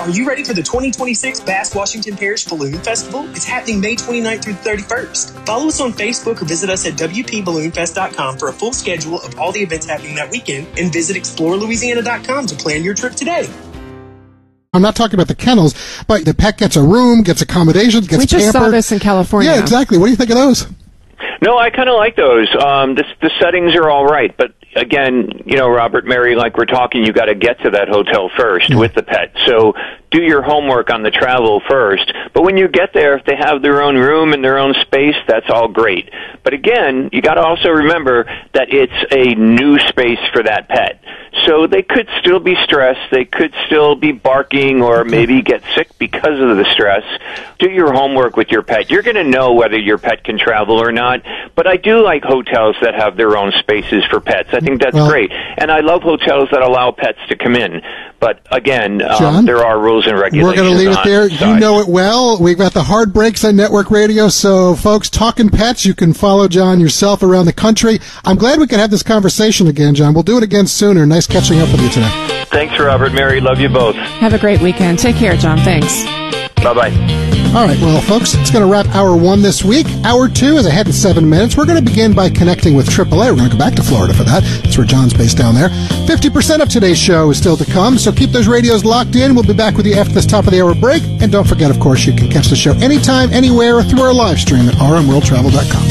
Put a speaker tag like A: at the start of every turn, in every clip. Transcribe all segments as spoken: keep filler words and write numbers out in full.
A: Are you ready for the twenty twenty-six Bass Washington Parish Balloon Festival? It's happening May twenty-ninth through the thirty-first. Follow us on Facebook or visit us at w p balloon fest dot com for a full schedule of all the events happening that weekend, and visit explore louisiana dot com to plan your trip today.
B: I'm not talking about the kennels, but the pet gets a room, gets accommodations, gets
C: We just
B: pampered.
C: saw this in California.
B: Yeah, exactly. What do you think of those?
D: No, I kind of like those. Um, the, the settings are all right, but again, you know, Robert, Mary, like we're talking, you got to get to that hotel first
B: yeah.
D: with the pet. So do your homework on the travel first. But when you get there, if they have their own room and their own space, that's all great. But again, you got to also remember that it's a new space for that pet. So they could still be stressed. They could still be barking or maybe get sick because of the stress. Do your homework with your pet. You're going to know whether your pet can travel or not. But I do like hotels that have their own spaces for pets. I think that's well, great. And I love hotels that allow pets to come in. But again,
B: John,
D: um, there are rules and regulations.
B: We're going to leave it there.
D: Side.
B: You know it well. We've got the hard breaks on network radio. So, folks, talking pets, you can follow John yourself around the country. I'm glad we could have this conversation again, John. We'll do it again sooner. Nice catching up with you today.
D: Thanks, Robert. Mary, love you both.
C: Have a great weekend. Take care, John. Thanks.
D: Bye-bye.
B: All right, well, folks, it's going to wrap hour one this week. Hour two is ahead in seven minutes. We're going to begin by connecting with triple A. We're going to go back to Florida for that. That's where John's based down there. fifty percent of today's show is still to come, so keep those radios locked in. We'll be back with you after this top of the hour break. And don't forget, of course, you can catch the show anytime, anywhere, or through our live stream at r m world travel dot com.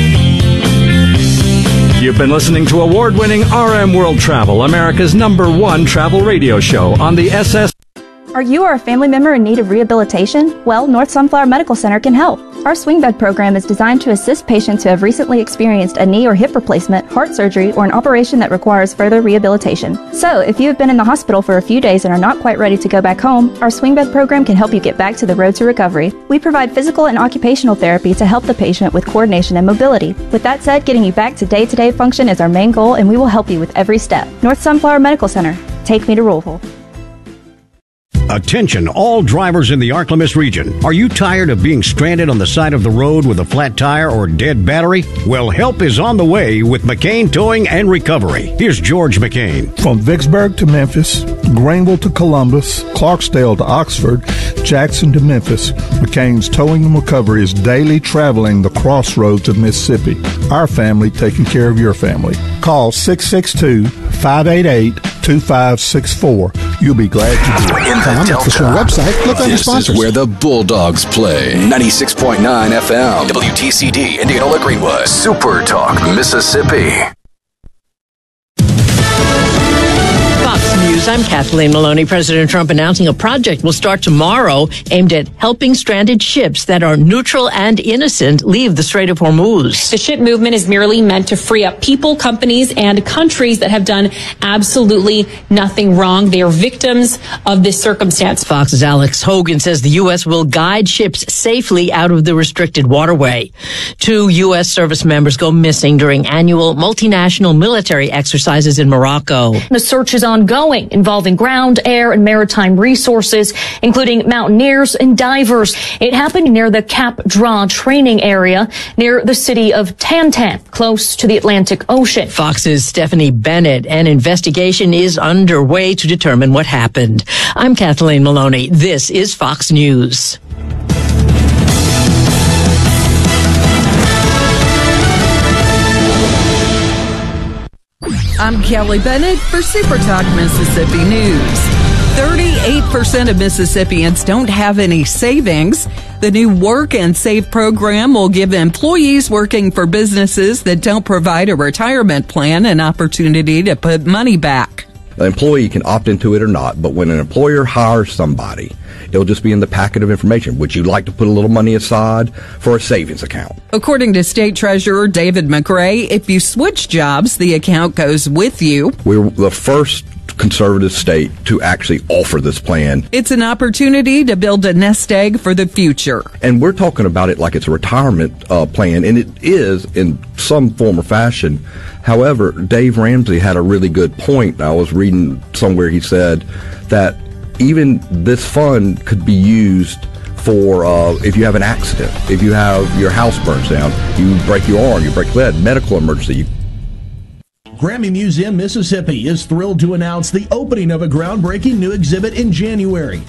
E: You've been listening to award-winning R M World Travel, America's number one travel radio show on the S S.
F: Are you or a family member in need of rehabilitation? Well, North Sunflower Medical Center can help. Our swing bed program is designed to assist patients who have recently experienced a knee or hip replacement, heart surgery, or an operation that requires further rehabilitation. So, if you have been in the hospital for a few days and are not quite ready to go back home, our swing bed program can help you get back to the road to recovery. We provide physical and occupational therapy to help the patient with coordination and mobility. With that said, getting you back to day-to-day function is our main goal, and we will help you with every step. North Sunflower Medical Center. Take me to Louisville.
G: Attention, all drivers in the Arklamis region. Are you tired of being stranded on the side of the road with a flat tire or dead battery? Well, help is on the way with McCain Towing and Recovery. Here's George McCain.
H: From Vicksburg to Memphis, Greenville to Columbus, Clarksdale to Oxford, Jackson to Memphis, McCain's Towing and Recovery is daily traveling the crossroads of Mississippi. Our family taking care of your family. Call six six two, five eight eight, two five six four. You'll be glad to do it.
I: In the Delta,
B: the show website. Look on the sponsors.
I: This is where the Bulldogs play. ninety-six point nine F M. W T C D, Indianola Greenwood. Super Talk, Mississippi.
J: News. I'm Kathleen Maloney. President Trump announcing a project will start tomorrow aimed at helping stranded ships that are neutral and innocent leave the Strait of Hormuz.
K: The ship movement is merely meant to free up people, companies, and countries that have done absolutely nothing wrong. They are victims of this circumstance.
J: Fox's Alex Hogan says the U S will guide ships safely out of the restricted waterway. Two U S service members go missing during annual multinational military exercises in Morocco.
L: The search is ongoing, involving ground, air, and maritime resources, including mountaineers and divers. It happened near the Cap Dra training area near the city of Tantan, close to the Atlantic Ocean.
J: Fox's Stephanie Bennett. An investigation is underway to determine what happened. I'm Kathleen Maloney. This is Fox News.
M: I'm Kelly Bennett for Super Talk Mississippi News. thirty-eight percent of Mississippians don't have any savings. The new Work and Save program will give employees working for businesses that don't provide a retirement plan an opportunity to put money back.
N: The employee can opt into it or not, but when an employer hires somebody, it'll just be in the packet of information. Would you like to put a little money aside for a savings account?
M: According to State Treasurer David McRae, if you switch jobs, the account goes with you.
N: We're the first conservative state to actually offer this plan.
M: It's an opportunity to build a nest egg for the future.
N: And we're talking about it like it's a retirement uh, plan, and it is in some form or fashion. However, Dave Ramsey had a really good point. I was reading somewhere he said that even this fund could be used for uh, if you have an accident, if you have your house burns down, you break your arm, you break your leg, medical emergency.
O: Grammy Museum Mississippi is thrilled to announce the opening of a groundbreaking new exhibit in January.